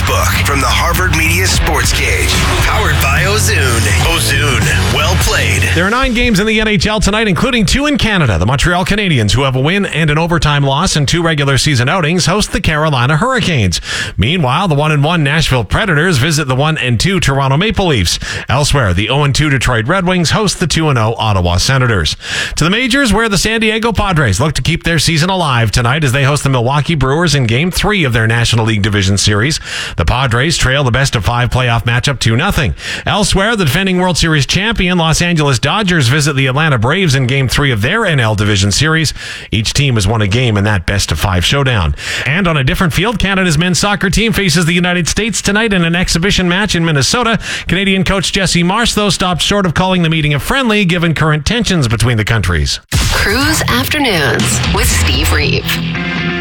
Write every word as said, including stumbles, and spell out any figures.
Sportsbook from the Harvard Media Sports Cage. Powered by Ozoon. Ozoon. Well played. There are nine games in the N H L tonight, including two in Canada. The Montreal Canadiens, who have a win and an overtime loss and two regular season outings, host the Carolina Hurricanes. Meanwhile, the one and one Nashville Predators visit the one and two Toronto Maple Leafs. Elsewhere, the oh and two Detroit Red Wings host the two and oh Ottawa Senators. To the majors, where the San Diego Padres look to keep their season alive tonight as they host the Milwaukee Brewers in Game three of their National League Division Series. The Padres trail the best of five playoff matchup two nothing. Elsewhere, the defending World Series champion Los Angeles Dodgers visit the Atlanta Braves in Game three of their N L Division Series. Each team has won a game in that best of five showdown. And on a different field, Canada's men's soccer team faces the United States tonight in an exhibition match in Minnesota. Canadian coach Jesse Marsh, though, stopped short of calling the meeting a friendly, given current tensions between the countries. Cruise Afternoons with Steve Reeve.